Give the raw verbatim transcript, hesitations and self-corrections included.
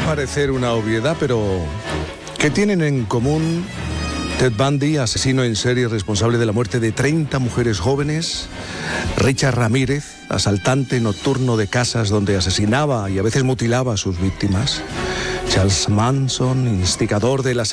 parecer una obviedad, pero ¿qué tienen en común Ted Bundy, asesino en serie responsable de la muerte de treinta mujeres jóvenes; Richard Ramírez, asaltante nocturno de casas donde asesinaba y a veces mutilaba a sus víctimas; Charles Manson, instigador del asesinato